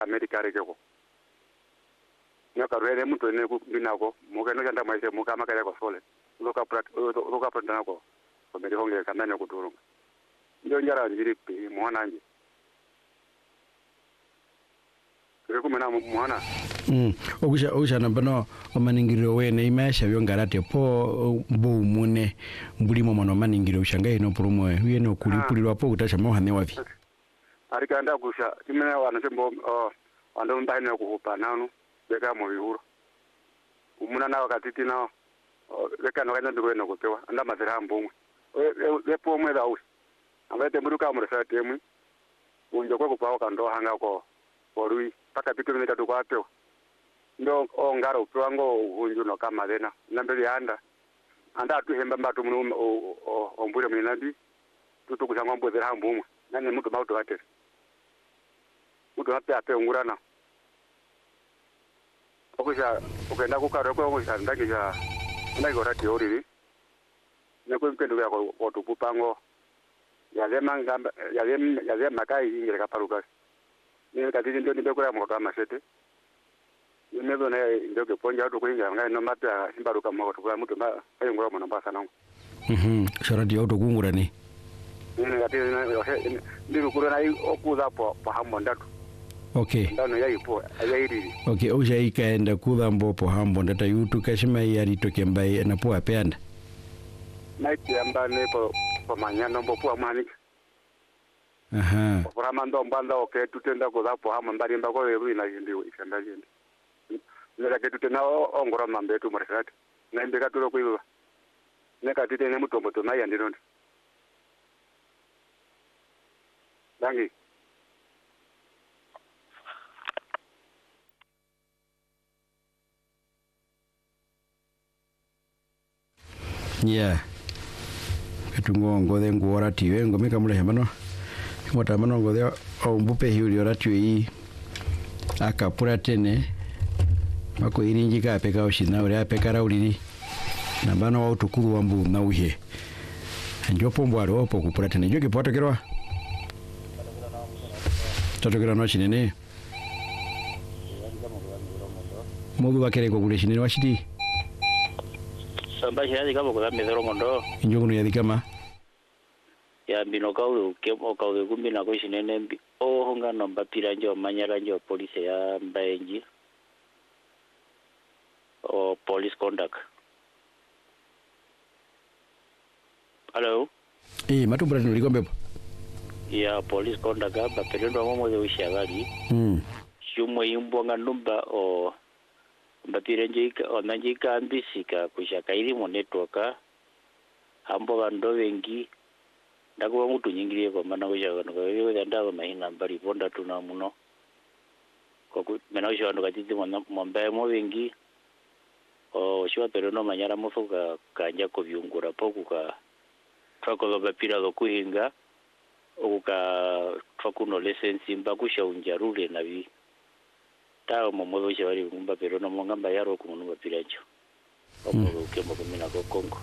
America rekeko nyakarwele mtu ene binako mukeno janda maise mukama kale ko sole loka pratana ko komedi honge kamene kuturunga ndio njara njiri muhana nje kumena muhana okusha nambano omaningiro wene imesha byongarate po mbumune mbulimo mono maningiro ushangaye no promo yene okulipulirwa po utasha mohane wapi arikanda kusha imena wana sembo ando mbane kuhupa nanu beka mo bihuro umuna na wakati na beka no kanya ndiko no kupewa anda mazira mbumwe we po mwe da usi amete muruka mu resate mwe unjo ko kupawa kando hanga ko porui paka pitu nika tukwapewa ndo ongaro twango hunju no kama dena nambeli anda tu hemba mbatu muno ombule minadi tutu kusanga mbo zera mbumwe nani mutu bauto wate mutu hape ape ngurana okusha okenda kukaro ko okusha ndakija ndako rati oriri neko mpendo yako otupupango yazema makai ingere kaparuka ni katiji ndio ndekora moto amasete nezo na ndio keponja watu kuinga ngai no mata simbaruka moto kwa mtu ba ayo ngoro mona basa nangu sharadi auto kungura ni ndio kuna okuza po hambo ndatu okay ndano yaipo ayairi okay oja ikaenda kuza mbopo hambo ndata yutu kashima yari toke mbai na poa peanda naiti ambane po manyana mbopo amani kwa mando mbanda okay tutenda kuza po hambo mbali mbako wewe na ndio ikanda jindi nera ke tutena ongora mambe tu marisati na imbeka tulo kuiwa neka titene mutombo to nayi andinondi dangi katungo de ngora tiwe ngomeka mule hamano ngota mano ngode ombupe hiuli oratio yi akapura tene mako irinji ka peka oshina ore apeka uliri na bana wa utukuru wambu na uhe ndio pombo aro opo kupura tene ndio kipoto kirwa tatokera no chinene modu bakere ko kule chinene washiti samba shadi kabo ko medoro mondo ndio kuno yadi kama ya bino kaulu kemo kaulu kumbina ko chinene honga nomba piranjo manyara njo police ya mbaenji or police conduct. Hello? Matumbura nulikombe. Yeah, police conduct ba pelendo momo de ushagali. Shumo yimbonga numba o bapirenjika onanjika ambisika kushaka ilimo network ambo ndo wengi ndako mutu nyingire kwa maana kushaka no wewe ndaba mahina mbali ponda tuna muno. Kwa mena ushaga katiti mombe mo wengi shiwa perono manyara mofuka kanja ko byungura poku ka twakolo bapira lokuhinga okuka twakuno license mbakusha unjarule nabi tawo momodo shawari ngumba perono mongamba yaro kumuntu bapiracho omo kemo kumina ko Kongo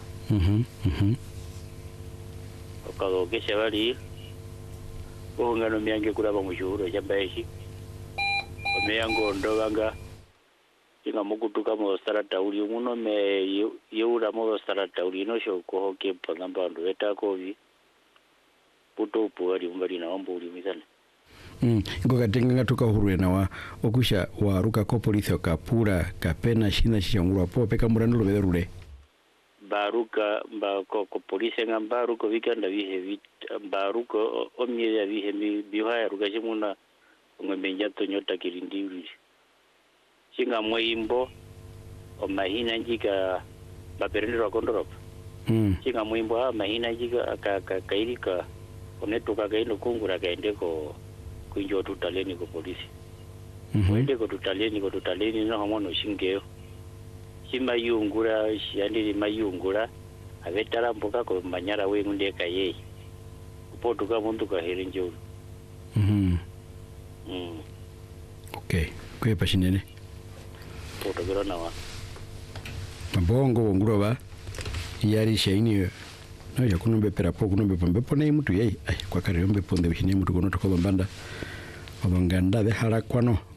okalo keshawari ongano myange kuraba mushuro chambaeshi omeyango ndobanga inga mukutuka mo starata uli muno me yeura mo starata uli no sho ko ke pangamba ndo eta ko vi puto puari mbali na ombo uli misana ngokatenga tuka hurwe na wa okusha wa ruka ko police okapura kapena shina shishangurwa po peka murano loberule baruka ba ko police ngamba ruko vikanda bihe baruko omye ya bihe bihaya ruka chimuna ngombenja to nyota kirindi singa mwimbo o mahina njika baperendero kondorop singa mwimbo mahina njika kairika onetoka kaino kungura kaende ko kuinjo tutaleni ko polisi wende ko tutaleni no homono shingeo shima yungura shiyandiri mayungura avetara mboka ko manyara wengu ndeka yeye kupotuka muntu ka herenjo okay kwepa shinene potogera nawa mabongo wonguroba yari shaini no yakunombe pera po kunombe pambe pone mutu yei ai kwa kare yombe ponde ushine mutu kono to kolambanda obonganda de harakwano